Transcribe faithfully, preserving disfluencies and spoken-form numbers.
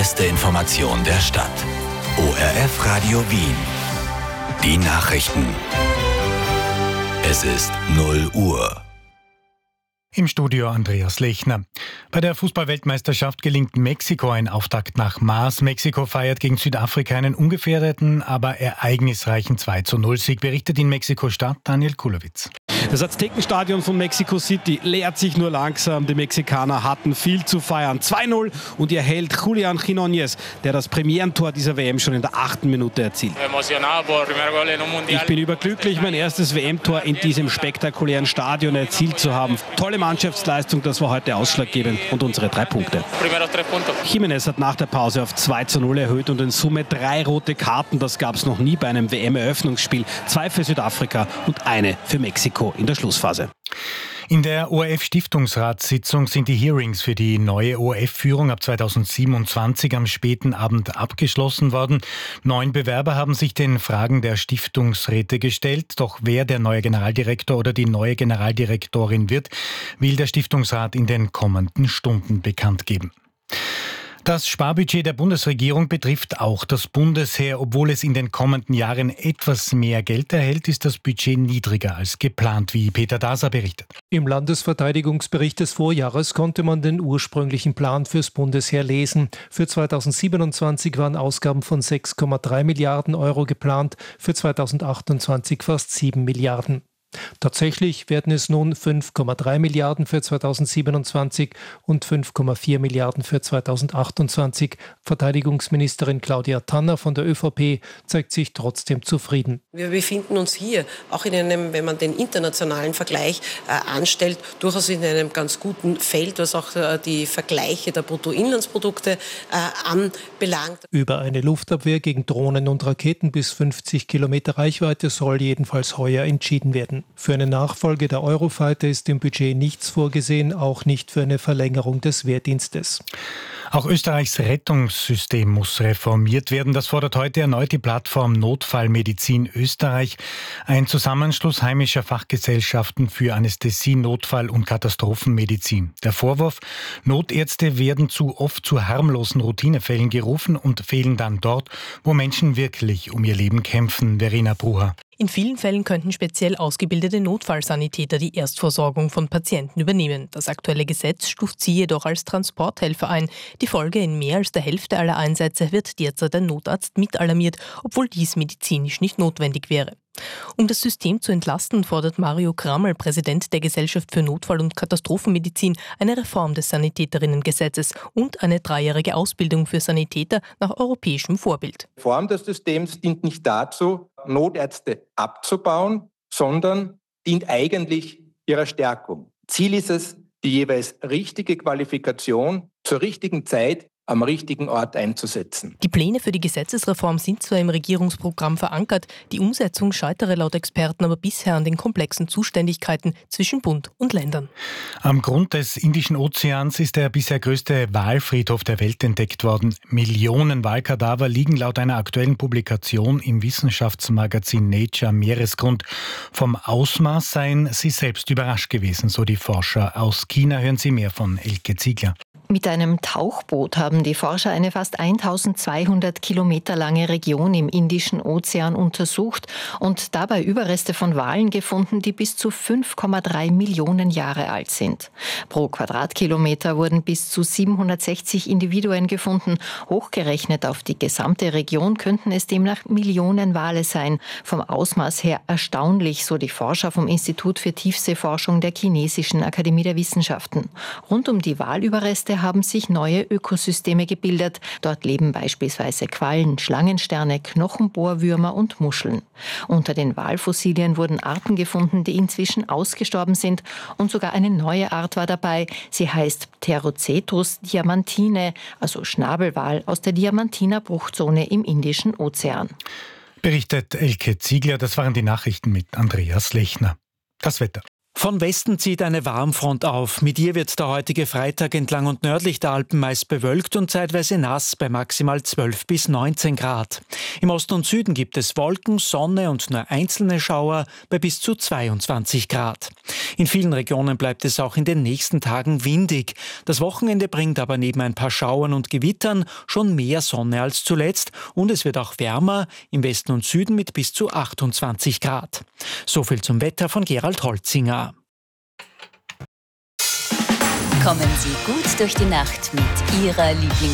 beste Information der Stadt. O R F Radio Wien. Die Nachrichten. Es ist null Uhr. Im Studio Andreas Lechner. Bei der Fußball-Weltmeisterschaft gelingt Mexiko ein Auftakt nach Maß. Mexiko feiert gegen Südafrika einen ungefährdeten, aber ereignisreichen zwei zu null Sieg, berichtet in Mexiko-Stadt Daniel Kulowitz. Das Aztekenstadion von Mexico City leert sich nur langsam. Die Mexikaner hatten viel zu feiern. zwei null und ihr Held Julián Quiñónez, der das Premierentor dieser W M schon in der achten Minute erzielt. Ich bin überglücklich, mein erstes W M-Tor in diesem spektakulären Stadion erzielt zu haben. Tolle Mannschaftsleistung, das war heute ausschlaggebend und unsere drei Punkte. Jiménez hat nach der Pause auf zwei zu null erhöht und in Summe drei rote Karten. Das gab es noch nie bei einem W M-Eröffnungsspiel. Zwei für Südafrika und eine für Mexiko in der Schlussphase. In der O R F-Stiftungsratssitzung sind die Hearings für die neue O R F-Führung ab zweitausendsiebenundzwanzig am späten Abend abgeschlossen worden. Neun Bewerber haben sich den Fragen der Stiftungsräte gestellt. Doch wer der neue Generaldirektor oder die neue Generaldirektorin wird, will der Stiftungsrat in den kommenden Stunden bekannt geben. Das Sparbudget der Bundesregierung betrifft auch das Bundesheer. Obwohl es in den kommenden Jahren etwas mehr Geld erhält, ist das Budget niedriger als geplant, wie Peter Daser berichtet. Im Landesverteidigungsbericht des Vorjahres konnte man den ursprünglichen Plan fürs Bundesheer lesen. Für zweitausendsiebenundzwanzig waren Ausgaben von sechs Komma drei Milliarden Euro geplant, für zweitausendachtundzwanzig fast sieben Milliarden. Tatsächlich werden es nun fünf Komma drei Milliarden für zweitausendsiebenundzwanzig und fünf Komma vier Milliarden für zweitausendachtundzwanzig. Verteidigungsministerin Claudia Tanner von der ÖVP zeigt sich trotzdem zufrieden. Wir befinden uns hier, auch in einem, wenn man den internationalen Vergleich äh, anstellt, durchaus in einem ganz guten Feld, was auch äh, die Vergleiche der Bruttoinlandsprodukte äh, anbelangt. Über eine Luftabwehr gegen Drohnen und Raketen bis fünfzig Kilometer Reichweite soll jedenfalls heuer entschieden werden. Für eine Nachfolge der Eurofighter ist im Budget nichts vorgesehen, auch nicht für eine Verlängerung des Wehrdienstes. Auch Österreichs Rettungssystem muss reformiert werden. Das fordert heute erneut die Plattform Notfallmedizin Österreich, ein Zusammenschluss heimischer Fachgesellschaften für Anästhesie, Notfall- und Katastrophenmedizin. Der Vorwurf: Notärzte werden zu oft zu harmlosen Routinefällen gerufen und fehlen dann dort, wo Menschen wirklich um ihr Leben kämpfen. Verena Brucher. In vielen Fällen könnten speziell ausgebildete Notfallsanitäter die Erstversorgung von Patienten übernehmen. Das aktuelle Gesetz stuft sie jedoch als Transporthelfer ein. Die Folge: in mehr als der Hälfte aller Einsätze wird derzeit ein Notarzt mitalarmiert, obwohl dies medizinisch nicht notwendig wäre. Um das System zu entlasten, fordert Mario Krammel, Präsident der Gesellschaft für Notfall- und Katastrophenmedizin, eine Reform des Sanitäterinnengesetzes und eine dreijährige Ausbildung für Sanitäter nach europäischem Vorbild. Die Reform des Systems dient nicht dazu, Notärzte abzubauen, sondern dient eigentlich ihrer Stärkung. Ziel ist es, die jeweils richtige Qualifikation zur richtigen Zeit am richtigen Ort einzusetzen. Die Pläne für die Gesetzesreform sind zwar im Regierungsprogramm verankert, die Umsetzung scheitere laut Experten aber bisher an den komplexen Zuständigkeiten zwischen Bund und Ländern. Am Grund des Indischen Ozeans ist der bisher größte Walfriedhof der Welt entdeckt worden. Millionen Walkadaver liegen laut einer aktuellen Publikation im Wissenschaftsmagazin Nature am Meeresgrund. Vom Ausmaß seien sie selbst überrascht gewesen, so die Forscher. Aus China hören Sie mehr von Elke Ziegler. Mit einem Tauchboot haben die Forscher eine fast eintausendzweihundert Kilometer lange Region im Indischen Ozean untersucht und dabei Überreste von Walen gefunden, die bis zu fünf Komma drei Millionen Jahre alt sind. Pro Quadratkilometer wurden bis zu siebenhundertsechzig Individuen gefunden. Hochgerechnet auf die gesamte Region könnten es demnach Millionen Wale sein. Vom Ausmaß her erstaunlich, so die Forscher vom Institut für Tiefseeforschung der Chinesischen Akademie der Wissenschaften. Rund um die Walüberreste haben sich neue Ökosysteme gebildet. Dort leben beispielsweise Quallen, Schlangensterne, Knochenbohrwürmer und Muscheln. Unter den Walfossilien wurden Arten gefunden, die inzwischen ausgestorben sind. Und sogar eine neue Art war dabei. Sie heißt Pterocetus diamantine, also Schnabelwal aus der Diamantiner Bruchzone im Indischen Ozean. Berichtet Elke Ziegler. Das waren die Nachrichten mit Andreas Lechner. Das Wetter. Von Westen zieht eine Warmfront auf. Mit ihr wird der heutige Freitag entlang und nördlich der Alpen meist bewölkt und zeitweise nass bei maximal zwölf bis neunzehn Grad. Im Osten und Süden gibt es Wolken, Sonne und nur einzelne Schauer bei bis zu zweiundzwanzig Grad. In vielen Regionen bleibt es auch in den nächsten Tagen windig. Das Wochenende bringt aber neben ein paar Schauern und Gewittern schon mehr Sonne als zuletzt und es wird auch wärmer, im Westen und Süden mit bis zu achtundzwanzig Grad. So viel zum Wetter von Gerald Holzinger. Kommen Sie gut durch die Nacht mit Ihrer Lieblings